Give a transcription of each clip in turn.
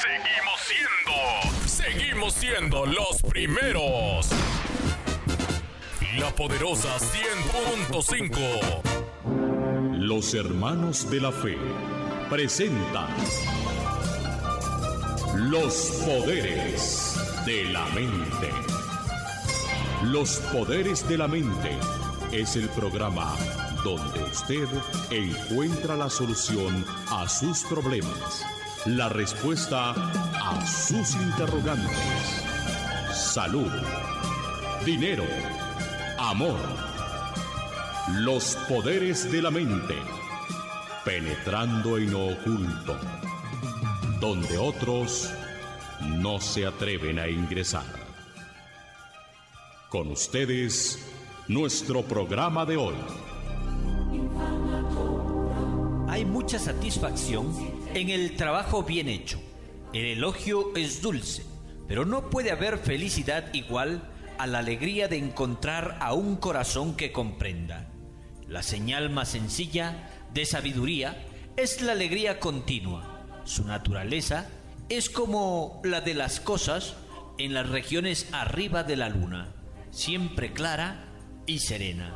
Seguimos siendo los primeros. La poderosa 100.5. Los hermanos de la fe presentan Los poderes de la mente. Los poderes de la mente es el programa donde usted encuentra la solución a sus problemas, la respuesta a sus interrogantes. Salud, dinero, amor. Los poderes de la mente, penetrando en lo oculto, donde otros no se atreven a ingresar. Con ustedes, nuestro programa de hoy. Hay mucha satisfacción en el trabajo bien hecho. El elogio es dulce, pero no puede haber felicidad igual a la alegría de encontrar a un corazón que comprenda. La señal más sencilla de sabiduría es la alegría continua. Su naturaleza es como la de las cosas en las regiones arriba de la luna, siempre clara y serena.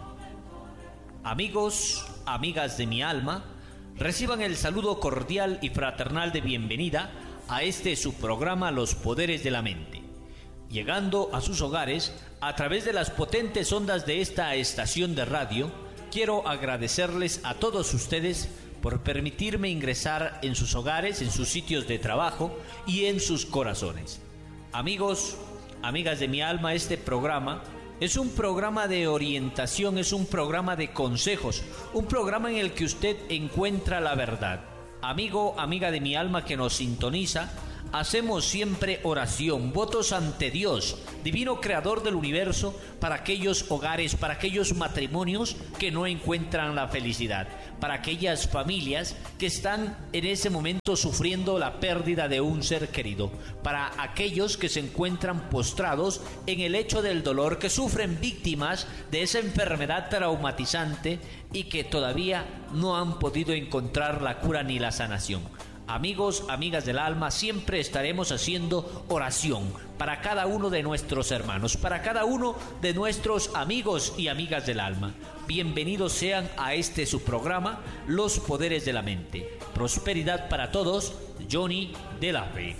Amigos, amigas de mi alma, reciban el saludo cordial y fraternal de bienvenida a este su programa Los Poderes de la Mente, llegando a sus hogares a través de las potentes ondas de esta estación de radio. Quiero agradecerles a todos ustedes por permitirme ingresar en sus hogares, en sus sitios de trabajo y en sus corazones. Amigos, amigas de mi alma, este programa es un programa de orientación, es un programa de consejos, un programa en el que usted encuentra la verdad. Amigo, amiga de mi alma que nos sintoniza, hacemos siempre oración, votos ante Dios, divino creador del universo, para aquellos hogares, para aquellos matrimonios que no encuentran la felicidad, para aquellas familias que están en ese momento sufriendo la pérdida de un ser querido, para aquellos que se encuentran postrados en el lecho del dolor, que sufren víctimas de esa enfermedad traumatizante y que todavía no han podido encontrar la cura ni la sanación. Amigos, amigas del alma, siempre estaremos haciendo oración para cada uno de nuestros hermanos, para cada uno de nuestros amigos y amigas del alma. Bienvenidos sean a este su programa, Los Poderes de la Mente. Prosperidad para todos, Johnny de la Fe.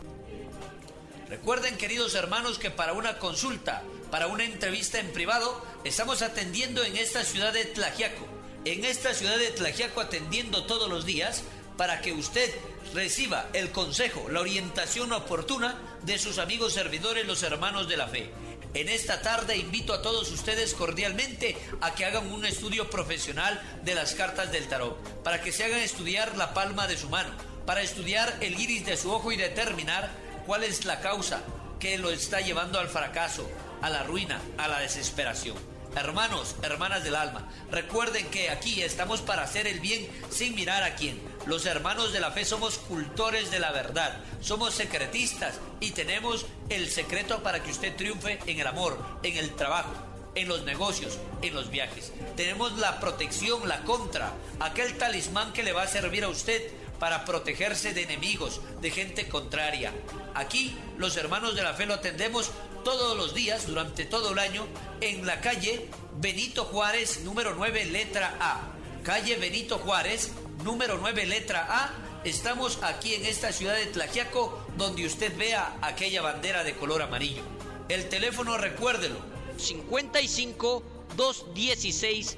Recuerden, queridos hermanos, que para una consulta, para una entrevista en privado, estamos atendiendo en esta ciudad de Tlaxiaco. En esta ciudad de Tlaxiaco atendiendo todos los días, para que usted reciba el consejo, la orientación oportuna de sus amigos servidores, los hermanos de la fe. En esta tarde invito a todos ustedes cordialmente a que hagan un estudio profesional de las cartas del tarot, para que se hagan estudiar la palma de su mano, para estudiar el iris de su ojo y determinar cuál es la causa que lo está llevando al fracaso, a la ruina, a la desesperación. Hermanos, hermanas del alma, recuerden que aquí estamos para hacer el bien sin mirar a quién. Los hermanos de la fe somos cultores de la verdad, somos secretistas y tenemos el secreto para que usted triunfe en el amor, en el trabajo, en los negocios, en los viajes. Tenemos la protección, la contra, aquel talismán que le va a servir a usted para protegerse de enemigos, de gente contraria. Aquí los hermanos de la fe lo atendemos todos los días, durante todo el año, en la calle Benito Juárez, número 9, letra A. Calle Benito Juárez, número 9, letra A. Estamos aquí en esta ciudad de Tlaxiaco, donde usted vea aquella bandera de color amarillo. El teléfono, recuérdelo, 55 216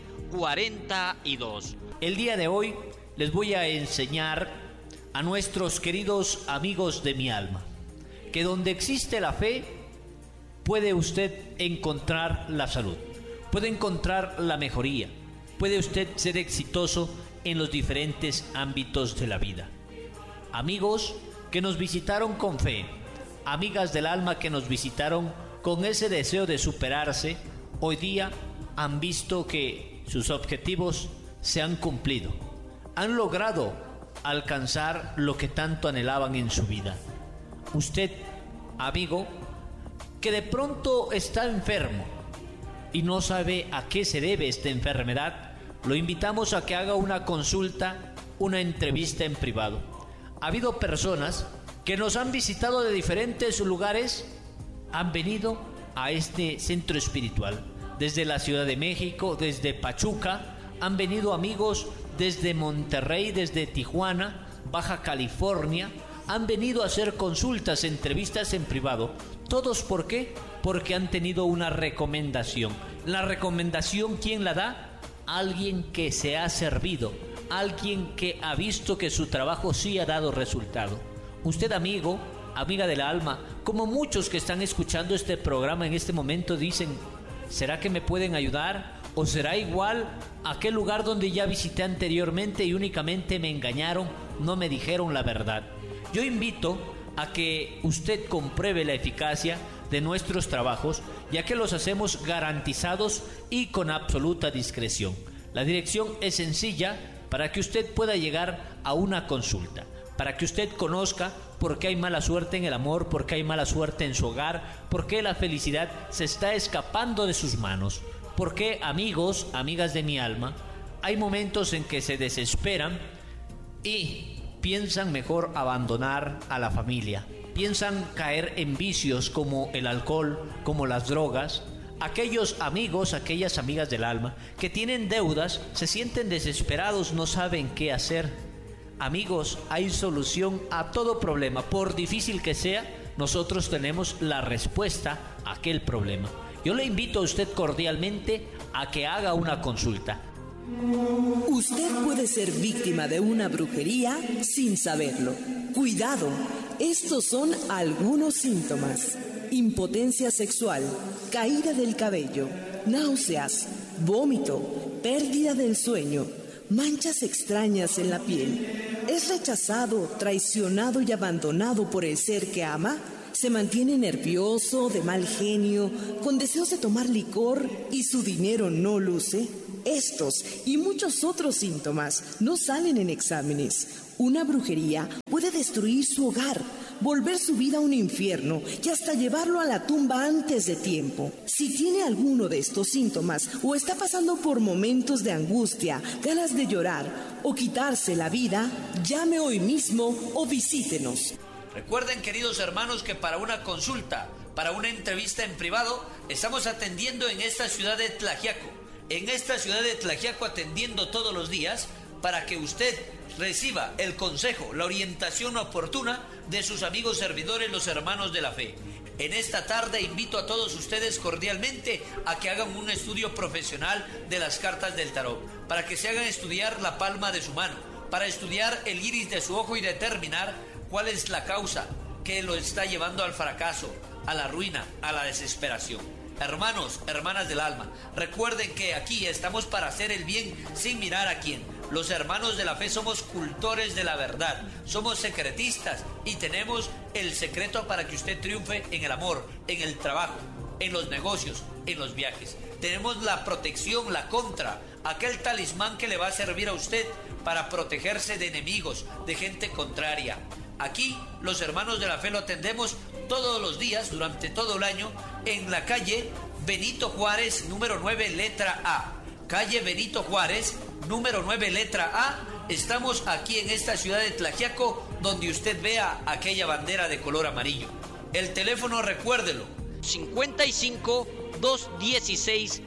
42. El día de hoy les voy a enseñar a nuestros queridos amigos de mi alma que donde existe la fe puede usted encontrar la salud, puede encontrar la mejoría, puede usted ser exitoso en los diferentes ámbitos de la vida. Amigos que nos visitaron con fe, amigas del alma que nos visitaron con ese deseo de superarse, hoy día han visto que sus objetivos se han cumplido, han logrado alcanzar lo que tanto anhelaban en su vida. Usted, amigo, que de pronto está enfermo y no sabe a qué se debe esta enfermedad, lo invitamos a que haga una consulta, una entrevista en privado. Ha habido personas que nos han visitado de diferentes lugares, han venido a este centro espiritual. Desde la Ciudad de México, desde Pachuca, han venido amigos desde Monterrey, desde Tijuana, Baja California, han venido a hacer consultas, entrevistas en privado. ¿Todos por qué? Porque han tenido una recomendación. La recomendación, ¿quién la da? Alguien que se ha servido, alguien que ha visto que su trabajo sí ha dado resultado. Usted, amigo, amiga del alma, como muchos que están escuchando este programa en este momento dicen, ¿será que me pueden ayudar? ¿O será igual a aquel lugar donde ya visité anteriormente y únicamente me engañaron, no me dijeron la verdad? Yo invito a que usted compruebe la eficacia de nuestros trabajos, ya que los hacemos garantizados y con absoluta discreción. La dirección es sencilla para que usted pueda llegar a una consulta, para que usted conozca por qué hay mala suerte en el amor, por qué hay mala suerte en su hogar, por qué la felicidad se está escapando de sus manos, por qué, amigos, amigas de mi alma, hay momentos en que se desesperan y piensan mejor abandonar a la familia, piensan caer en vicios como el alcohol, como las drogas. Aquellos amigos, aquellas amigas del alma que tienen deudas, se sienten desesperados, no saben qué hacer. Amigos, hay solución a todo problema, por difícil que sea, nosotros tenemos la respuesta a aquel problema. Yo le invito a usted cordialmente a que haga una consulta. Usted puede ser víctima de una brujería sin saberlo. Cuidado, estos son algunos síntomas: impotencia sexual, caída del cabello, náuseas, vómito, pérdida del sueño, manchas extrañas en la piel. ¿Es rechazado, traicionado y abandonado por el ser que ama? ¿Se mantiene nervioso, de mal genio, con deseos de tomar licor y su dinero no luce? Estos y muchos otros síntomas no salen en exámenes. Una brujería puede destruir su hogar, volver su vida a un infierno y hasta llevarlo a la tumba antes de tiempo. Si tiene alguno de estos síntomas o está pasando por momentos de angustia, ganas de llorar o quitarse la vida, llame hoy mismo o visítenos. Recuerden, queridos hermanos, que para una consulta, para una entrevista en privado, estamos atendiendo en esta ciudad de Tlaxiaco. En esta ciudad de Tlaxiaco atendiendo todos los días para que usted reciba el consejo, la orientación oportuna de sus amigos servidores, los hermanos de la fe. En esta tarde invito a todos ustedes cordialmente a que hagan un estudio profesional de las cartas del tarot, para que se hagan estudiar la palma de su mano, para estudiar el iris de su ojo y determinar cuál es la causa que lo está llevando al fracaso, a la ruina, a la desesperación. Hermanos, hermanas del alma, recuerden que aquí estamos para hacer el bien sin mirar a quién. Los hermanos de la fe somos cultores de la verdad, somos secretistas y tenemos el secreto para que usted triunfe en el amor, en el trabajo, en los negocios, en los viajes. Tenemos la protección, la contra, aquel talismán que le va a servir a usted para protegerse de enemigos, de gente contraria. Aquí los hermanos de la fe lo atendemos todos los días, durante todo el año, en la calle Benito Juárez, número 9, letra A. Calle Benito Juárez, número 9, letra A. Estamos aquí en esta ciudad de Tlaxiaco, donde usted vea aquella bandera de color amarillo. El teléfono, recuérdelo: 55 216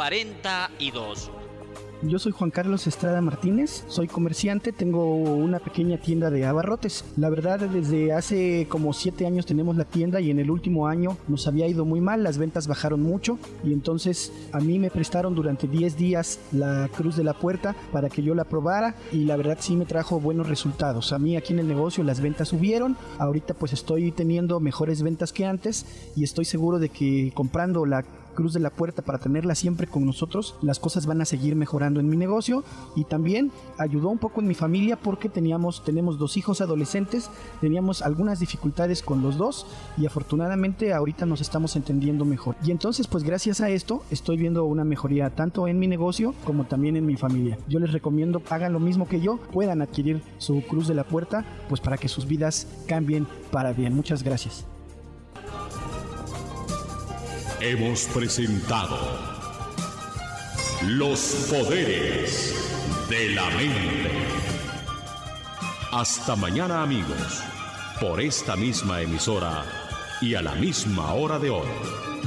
42. Yo soy Juan Carlos Estrada Martínez, soy comerciante, tengo una pequeña tienda de abarrotes. La verdad, desde hace como 7 años tenemos la tienda y en el último año nos había ido muy mal, las ventas bajaron mucho y entonces a mí me prestaron durante 10 días la Cruz de la Puerta para que yo la probara y la verdad sí me trajo buenos resultados. A mí aquí en el negocio las ventas subieron, ahorita pues estoy teniendo mejores ventas que antes y estoy seguro de que comprando la Cruz de la Puerta para tenerla siempre con nosotros, las cosas van a seguir mejorando en mi negocio y también ayudó un poco en mi familia porque tenemos 2 hijos adolescentes, teníamos algunas dificultades con los 2 y afortunadamente ahorita nos estamos entendiendo mejor. Y entonces pues gracias a esto estoy viendo una mejoría tanto en mi negocio como también en mi familia. Yo les recomiendo hagan lo mismo que yo, puedan adquirir su Cruz de la Puerta pues para que sus vidas cambien para bien. Muchas gracias. Hemos presentado Los Poderes de la Mente. Hasta mañana, amigos. por esta misma emisora y a la misma hora de hoy.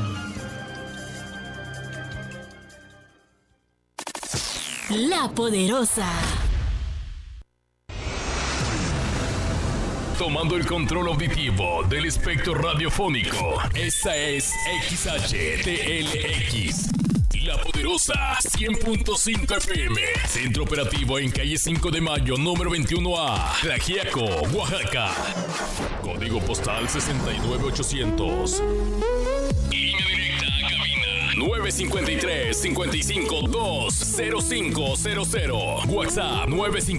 La Poderosa. Tomando el control auditivo del espectro radiofónico. Esta es XHTLX. La Poderosa 100.5 FM. Centro operativo en calle 5 de Mayo, número 21A. Tlaxiaco, Oaxaca. Código postal 69800. Línea directa a cabina 953-55-20500. WhatsApp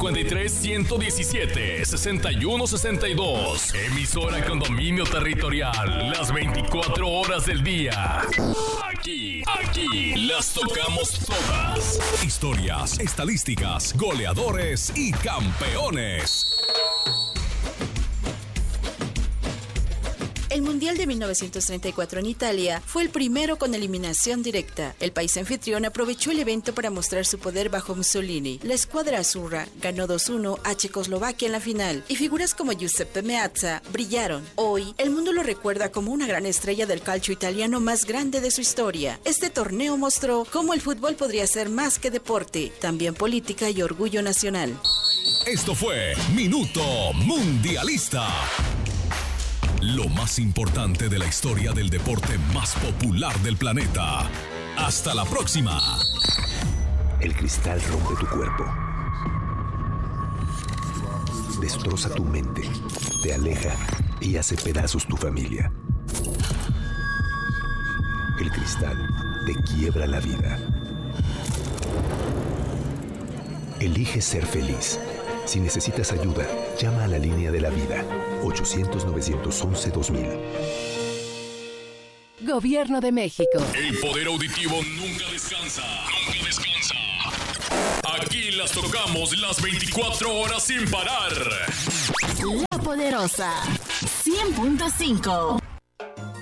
953-117-6162. Emisora con dominio territorial las 24 horas del día. Aquí las tocamos todas. Historias, estadísticas, goleadores y campeones. El Mundial de 1934 en Italia fue el primero con eliminación directa. El país anfitrión aprovechó el evento para mostrar su poder bajo Mussolini. La escuadra azzurra ganó 2-1 a Checoslovaquia en la final y figuras como Giuseppe Meazza brillaron. Hoy, el mundo lo recuerda como una gran estrella del calcio italiano más grande de su historia. Este torneo mostró cómo el fútbol podría ser más que deporte, también política y orgullo nacional. Esto fue Minuto Mundialista. Lo más importante de la historia del deporte más popular del planeta. Hasta la próxima. El cristal rompe tu cuerpo. Destroza tu mente. Te aleja y hace pedazos tu familia. El cristal te quiebra la vida. Elige ser feliz. Si necesitas ayuda, llama a la línea de la vida. 800-911-2000. Gobierno de México. El poder auditivo nunca descansa. Nunca descansa. Aquí las tocamos las 24 horas sin parar. La Poderosa 100.5.